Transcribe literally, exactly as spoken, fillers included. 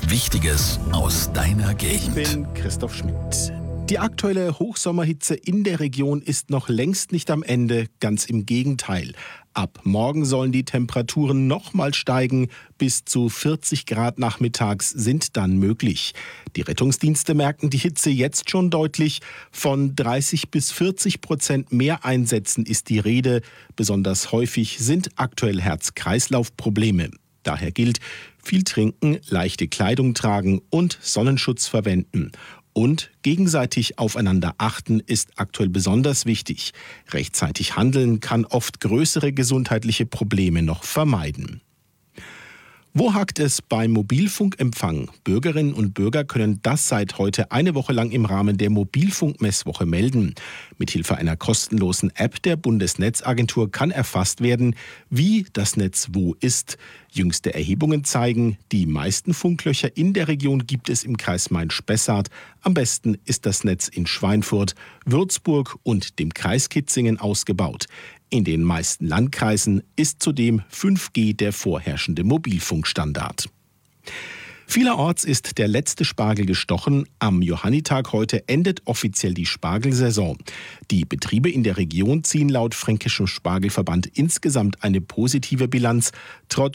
Wichtiges aus deiner Ich Gegend. bin Christoph Schmidt. Die aktuelle Hochsommerhitze in der Region ist noch längst nicht am Ende, ganz im Gegenteil. Ab morgen sollen die Temperaturen nochmal steigen, bis zu vierzig Grad nachmittags sind dann möglich. Die Rettungsdienste merken die Hitze jetzt schon deutlich. Von dreißig bis vierzig Prozent mehr Einsätzen ist die Rede. Besonders häufig sind aktuell Herz-Kreislauf-Probleme. Daher gilt, viel trinken, leichte Kleidung tragen und Sonnenschutz verwenden. Und gegenseitig aufeinander achten ist aktuell besonders wichtig. Rechtzeitig handeln kann oft größere gesundheitliche Probleme noch vermeiden. Wo hakt es beim Mobilfunkempfang? Bürgerinnen und Bürger können das seit heute eine Woche lang im Rahmen der Mobilfunkmesswoche melden. Mithilfe einer kostenlosen App der Bundesnetzagentur kann erfasst werden, wie das Netz wo ist. Jüngste Erhebungen zeigen, die meisten Funklöcher in der Region gibt es im Kreis Main-Spessart. Am besten ist das Netz in Schweinfurt, Würzburg und dem Kreis Kitzingen ausgebaut. In den meisten Landkreisen ist zudem fünf G der vorherrschende Mobilfunkstandard. Vielerorts ist der letzte Spargel gestochen. Am Johannitag heute endet offiziell die Spargelsaison. Die Betriebe in der Region ziehen laut Fränkischem Spargelverband insgesamt eine positive Bilanz. Trotz